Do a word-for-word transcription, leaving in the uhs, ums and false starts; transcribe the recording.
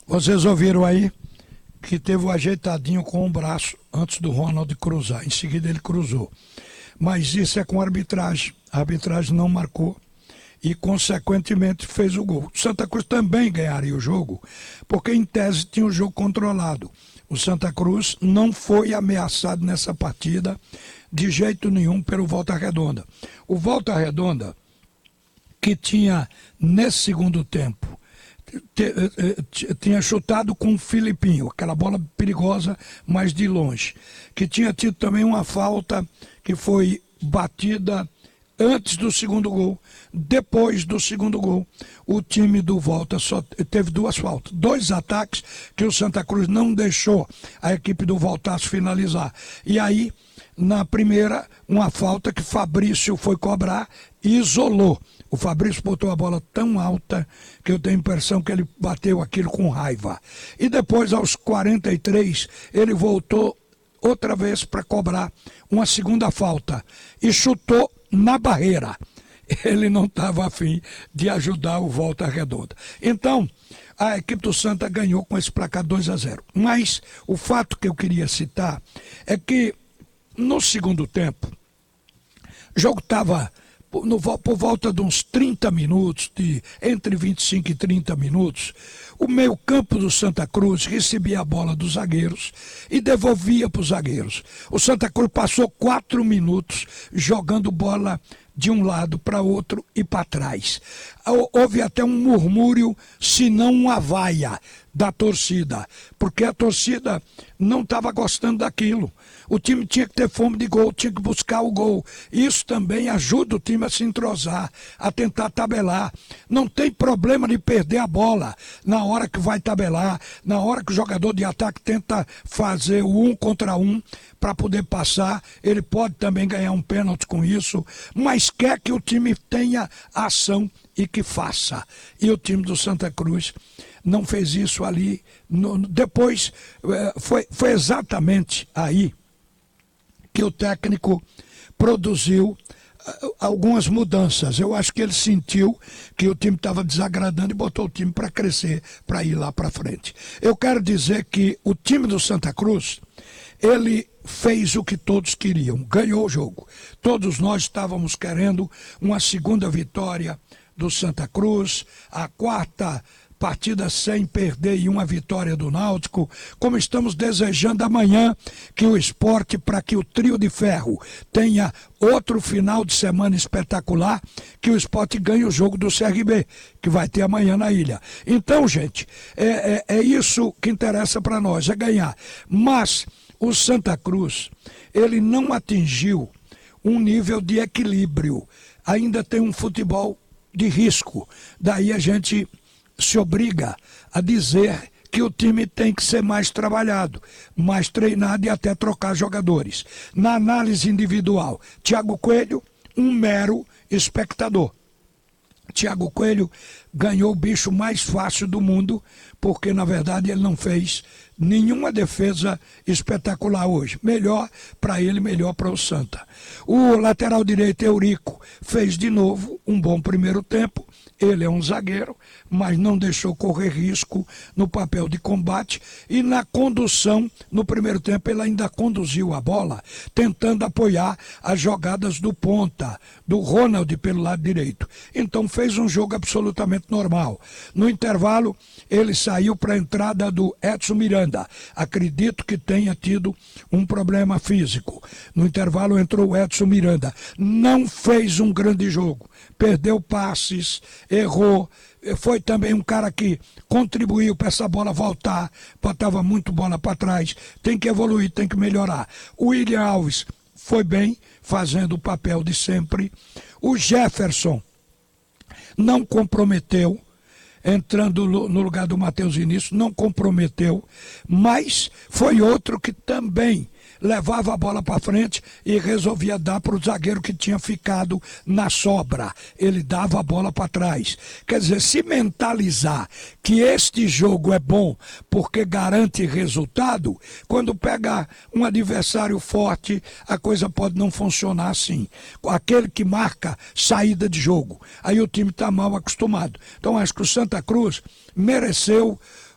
Vocês ouviram aí que teve o ajeitadinho com o braço antes do Ronald cruzar. Em seguida ele cruzou. Mas isso é com arbitragem. A arbitragem não marcou e, consequentemente, fez o gol. O Santa Cruz também ganharia o jogo, porque, em tese, tinha o jogo controlado. O Santa Cruz não foi ameaçado nessa partida de jeito nenhum pelo Volta Redonda. O Volta Redonda, que tinha, nesse segundo tempo, tinha chutado com o Filipinho, aquela bola perigosa, mas de longe. Que tinha tido também uma falta que foi batida antes do segundo gol. Depois do segundo gol, o time do Volta só teve duas faltas. Dois ataques que o Santa Cruz não deixou a equipe do Voltaço finalizar. E aí, na primeira, uma falta que Fabrício foi cobrar e isolou. O Fabrício botou a bola tão alta que eu tenho a impressão que ele bateu aquilo com raiva. E depois, aos quarenta e três, ele voltou outra vez para cobrar uma segunda falta e chutou na barreira. Ele não estava afim de ajudar o Volta Redonda. Então, a equipe do Santa ganhou com esse placar dois a zero. Mas o fato que eu queria citar é que no segundo tempo, o jogo estava no, por volta de uns trinta minutos, de, entre vinte e cinco e trinta minutos, o meio-campo do Santa Cruz recebia a bola dos zagueiros e devolvia para os zagueiros. O Santa Cruz passou quatro minutos jogando bola de um lado para outro e para trás. Houve até um murmúrio, se não uma vaia da torcida, porque a torcida não estava gostando daquilo. O time tinha que ter fome de gol, tinha que buscar o gol. Isso também ajuda o time a se entrosar, a tentar tabelar. Não tem problema de perder a bola na hora que vai tabelar, na hora que o jogador de ataque tenta fazer o um contra um para poder passar. Ele pode também ganhar um pênalti com isso, mas quer que o time tenha ação e que faça. E o time do Santa Cruz não fez isso ali. No, depois, foi, foi exatamente aí que o técnico produziu algumas mudanças. Eu acho que ele sentiu que o time estava desagradando e botou o time para crescer, para ir lá para frente. Eu quero dizer que o time do Santa Cruz, ele fez o que todos queriam, ganhou o jogo. Todos nós estávamos querendo uma segunda vitória do Santa Cruz, a quarta partida sem perder e uma vitória do Náutico, como estamos desejando amanhã que o esporte, para que o trio de ferro tenha outro final de semana espetacular, que o esporte ganhe o jogo do C R B, que vai ter amanhã na ilha. Então, gente, é, é, é isso que interessa para nós, é ganhar. Mas o Santa Cruz, ele não atingiu um nível de equilíbrio, ainda tem um futebol de risco, daí a gente se obriga a dizer que o time tem que ser mais trabalhado, mais treinado e até trocar jogadores. Na análise individual, Thiago Coelho, um mero espectador. Thiago Coelho ganhou o bicho mais fácil do mundo, porque na verdade ele não fez nenhuma defesa espetacular hoje. Melhor para ele, melhor para o Santa. O lateral direito, Eurico, fez de novo um bom primeiro tempo. Ele é um zagueiro, mas não deixou correr risco no papel de combate. E na condução, no primeiro tempo, ele ainda conduziu a bola, tentando apoiar as jogadas do ponta, do Ronald pelo lado direito. Então fez um jogo absolutamente normal. No intervalo, ele saiu para a entrada do Edson Miranda. Acredito que tenha tido um problema físico. No intervalo entrou o Edson Miranda. Não fez um grande jogo. Perdeu passes, errou, foi também um cara que contribuiu para essa bola voltar, botava muito bola para trás, tem que evoluir, tem que melhorar. O William Alves foi bem, fazendo o papel de sempre. O Jefferson não comprometeu, entrando no lugar do Matheus Vinícius, não comprometeu, mas foi outro que também levava a bola para frente e resolvia dar para o zagueiro que tinha ficado na sobra. Ele dava a bola para trás. Quer dizer, se mentalizar que este jogo é bom porque garante resultado, quando pega um adversário forte, a coisa pode não funcionar assim. Aquele que marca saída de jogo. Aí o time está mal acostumado. Então acho que o Santa Cruz mereceu